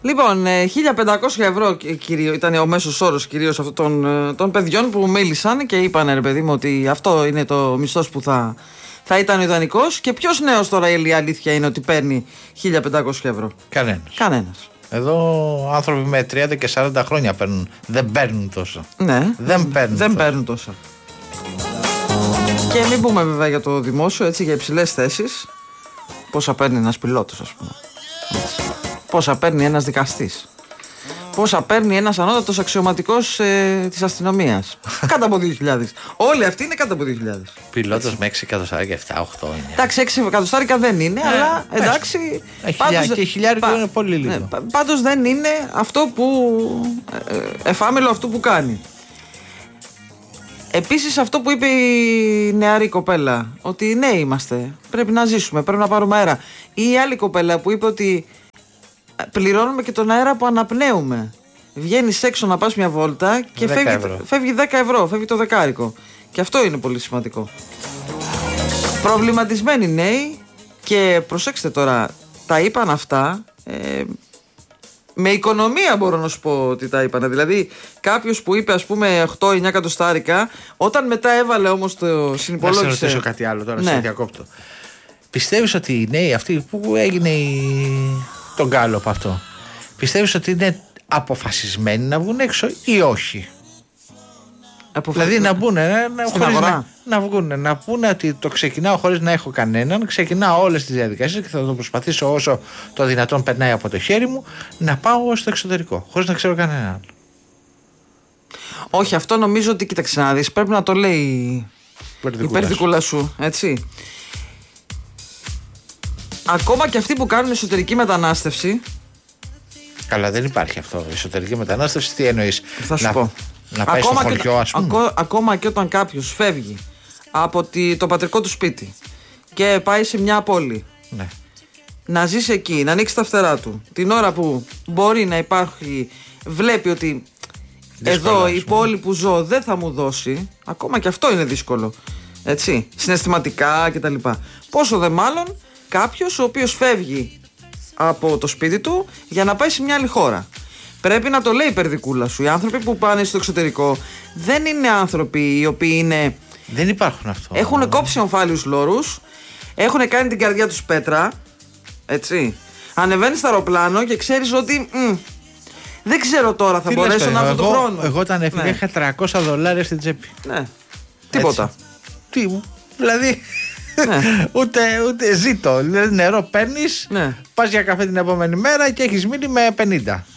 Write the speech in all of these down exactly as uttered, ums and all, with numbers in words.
Λοιπόν, χίλια πεντακόσια ευρώ κυρίω, ήταν ο μέσος όρος κυρίως αυτών των, των παιδιών που μίλησαν και είπαν, ρε παιδί μου, ότι αυτό είναι το μισθός που θα, θα ήταν ιδανικός. Και ποιος νέος τώρα η αλήθεια είναι ότι παίρνει χίλια πεντακόσια ευρώ? Κανένας. Κανένας. Εδώ άνθρωποι με τριάντα και σαράντα χρόνια παίρνουν. Δεν παίρνουν τόσα. Ναι, δεν παίρνουν, δεν τόσα. παίρνουν τόσα. Και μην πούμε βέβαια για το δημόσιο, έτσι, για υψηλές θέσεις. Πόσα παίρνει ένας πιλότος, ας πούμε. Έτσι. Πόσα παίρνει ένας δικαστής. Πόσα παίρνει ένας ανώτατος αξιωματικός ε, της αστυνομίας. Κάτω από δύο χιλιάδες. Όλοι αυτοί είναι κάτω από δύο χιλιάδες. Πιλότος με έξι εκατοστάρικα, επτά, οκτώ είναι. Εντάξει, έξι εκατοστάρικα δεν είναι, ε, αλλά εντάξει. Πάντως, και χιλιάρικο πα, είναι πολύ λίγο. Ναι, πάντως δεν είναι αυτό που. Ε, εφάμιλο αυτό που κάνει. Επίσης αυτό που είπε η νεαρή κοπέλα, ότι νέοι είμαστε, πρέπει να ζήσουμε, πρέπει να πάρουμε αέρα. Ή η άλλη κοπέλα που είπε ότι πληρώνουμε και τον αέρα που αναπνέουμε. Βγαίνεις έξω να πας μια βόλτα και φεύγει, φεύγει δέκα ευρώ, φεύγει το δεκάρικο. Και αυτό είναι πολύ σημαντικό. Προβληματισμένοι νέοι και προσέξτε τώρα, τα είπαν αυτά... Ε, με οικονομία μπορώ να σου πω ότι τα είπανε. Δηλαδή, κάποιος που είπε, ας πούμε, οκτώ εννιά εκατοστάρικα, όταν μετά έβαλε όμως το συνυπολόγισε. Να σε ρωτήσω κάτι άλλο τώρα, ναι. σε διακόπτω. Πιστεύεις ότι οι νέοι αυτοί που έγινε η... τον γκάλωπ αυτό, πιστεύεις ότι είναι αποφασισμένοι να βγουν έξω ή όχι? Αποφα... Δηλαδή να μπουν, να, χωρίς να, να βγουν, να πούνε ότι το ξεκινάω χωρίς να έχω κανέναν, ξεκινάω όλες τις διαδικασίες και θα το προσπαθήσω όσο το δυνατόν περνάει από το χέρι μου να πάω στο εξωτερικό, χωρίς να ξέρω κανέναν. Όχι, αυτό νομίζω ότι, κοίταξε να δεις, πρέπει να το λέει η Περδικούλα σου, έτσι. Ακόμα και αυτοί που κάνουν εσωτερική μετανάστευση. Καλά, δεν υπάρχει αυτό. Εσωτερική μετανάστευση, τι εννοείς? Θα σου να... πω. Να πάει ακόμα, στο χωριό, και, ας πούμε. ακό, ακόμα και όταν κάποιος φεύγει από τη, το πατρικό του σπίτι και πάει σε μια πόλη, ναι. να ζήσει εκεί, να ανοίξει τα φτερά του, την ώρα που μπορεί να υπάρχει, βλέπει ότι δύσκολο, εδώ η πόλη που ζω δεν θα μου δώσει, ακόμα και αυτό είναι δύσκολο, έτσι, συναισθηματικά κτλ. Πόσο δε μάλλον κάποιος ο οποίος φεύγει από το σπίτι του για να πάει σε μια άλλη χώρα. Πρέπει να το λέει η Περδικούλα σου. Οι άνθρωποι που πάνε στο εξωτερικό δεν είναι άνθρωποι οι οποίοι είναι. Δεν υπάρχουν αυτό. Έχουν κόψει ομφάλιους λόρους, έχουν κάνει την καρδιά τους πέτρα. Έτσι. Ανεβαίνεις στο αεροπλάνο και ξέρεις ότι. Μ, δεν ξέρω τώρα, θα τι μπορέσω να αυτό το χρόνο. Εγώ όταν έφυγα ναι. είχα τριακόσια δολάρια στην τσέπη. Ναι. Τίποτα. Τι μου. Δηλαδή. Ναι. ούτε, ούτε ζήτω. Δηλαδή νερό παίρνεις, ναι. πας για καφέ την επόμενη μέρα και έχεις μείνει με πενήντα.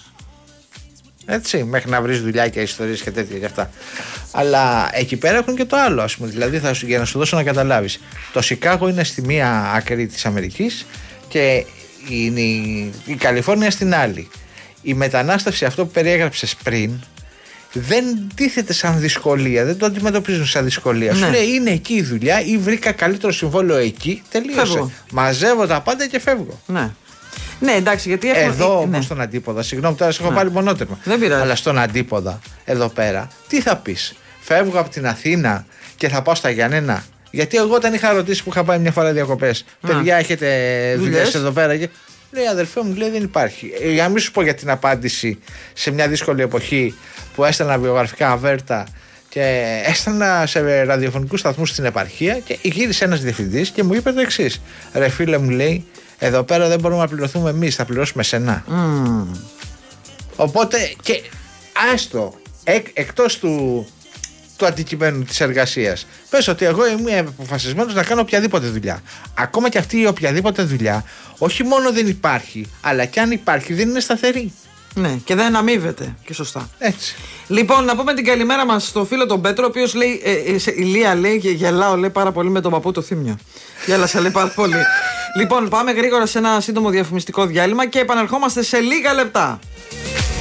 Έτσι, μέχρι να βρεις δουλειά και ιστορίες και τέτοια και αυτά. Αλλά εκεί πέρα έχουν και το άλλο, ας πούμε. Δηλαδή, θα σου, για να σου δώσω να καταλάβεις, το Σικάγο είναι στη μία άκρη της Αμερικής και η, η, η Καλιφόρνια στην άλλη. Η μετανάστευση, αυτό που περιέγραψες πριν, δεν τίθεται σαν δυσκολία, δεν το αντιμετωπίζουν σαν δυσκολία. Ναι. Σου λέει είναι εκεί η δουλειά ή βρήκα καλύτερο συμβόλαιο εκεί, τελείωσε. Φεύγω. Μαζεύω τα πάντα και φεύγω. Ναι. Ναι, εντάξει, γιατί έχουμε... Εδώ ναι. όμως στον αντίποδα, συγγνώμη τώρα σε έχω ναι. πάρει μονότερμα. Δεν πειράζει. Αλλά στον αντίποδα, εδώ πέρα, τι θα πεις? Φεύγω από την Αθήνα και θα πάω στα Γιάννενα. Γιατί εγώ όταν είχα ρωτήσει που είχα πάει μια φορά διακοπές, παιδιά έχετε δουλειές εδώ πέρα? Και... λέει αδερφέ μου, λέει δεν υπάρχει. Ε, για να μην σου πω για την απάντηση σε μια δύσκολη εποχή που έστελνα βιογραφικά αβέρτα και έστελνα σε ραδιοφωνικούς σταθμούς στην επαρχία και γύρισε ένας διευθυντής και μου είπε το εξής. Ρε φίλε μου, λέει, εδώ πέρα δεν μπορούμε να πληρωθούμε εμείς, θα πληρώσουμε σένα. Mm. Οπότε και άστο, εκ, εκτός του, του αντικειμένου της εργασίας, πες ότι εγώ είμαι αποφασισμένος να κάνω οποιαδήποτε δουλειά. Ακόμα και αυτή η οποιαδήποτε δουλειά, όχι μόνο δεν υπάρχει, αλλά και αν υπάρχει δεν είναι σταθερή. Ναι, και δεν αμείβεται. Και σωστά. Έτσι. Λοιπόν, να πούμε την καλημέρα μας στο φίλο τον Πέτρο, ο οποίος λέει, ε, ε, σε, η Λία λέει και γελάω, λέει πάρα πολύ με τον παππού το Θύμιο. Γέλασα, λέει πάρα πολύ. Λοιπόν, πάμε γρήγορα σε ένα σύντομο διαφημιστικό διάλειμμα και επανερχόμαστε σε λίγα λεπτά.